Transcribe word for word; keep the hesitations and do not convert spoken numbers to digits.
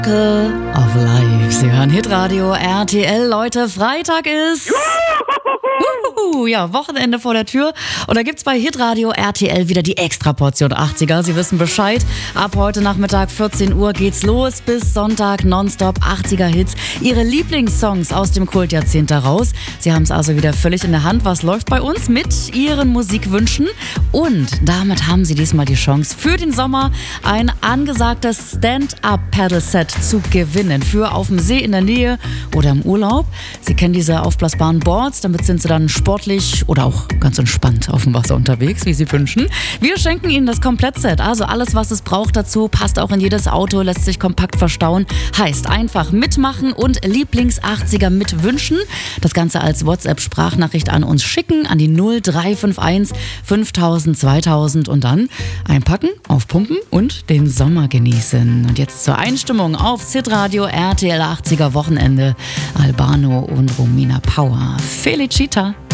of Life. Sie hören Hitradio R T L. Leute, Freitag ist... Uhuhu, ja, Wochenende vor der Tür. Und da gibt's bei Hitradio R T L wieder die Extraportion achtziger. Sie wissen Bescheid. Ab heute Nachmittag vierzehn Uhr geht's los. Bis Sonntag nonstop achtziger Hits. Ihre Lieblingssongs aus dem Kultjahrzehnt daraus. Sie haben es also wieder völlig in der Hand. Was läuft bei uns mit Ihren Musikwünschen? Und damit haben Sie diesmal die Chance, für den Sommer ein angesagtes Stand-Up-Paddle-Set zu gewinnen. Für auf dem See in der Nähe oder im Urlaub. Sie kennen diese aufblasbaren Boards. Damit sind Sie dann sportlich oder auch ganz entspannt auf dem Wasser unterwegs, wie Sie wünschen. Wir schenken Ihnen das Komplettset. Also alles, was es braucht dazu, passt auch in jedes Auto, lässt sich kompakt verstauen. Heißt einfach mitmachen und Lieblings-achtziger mitwünschen. Das Ganze als WhatsApp-Sprachnachricht an uns schicken, an die null drei fünf eins fünftausend zweitausend und dann einpacken, aufpumpen und den Sommer genießen. Und jetzt zur Einstimmung auf Hitradio R T L achtziger Wochenende. Albano und Romina Power. Felicita.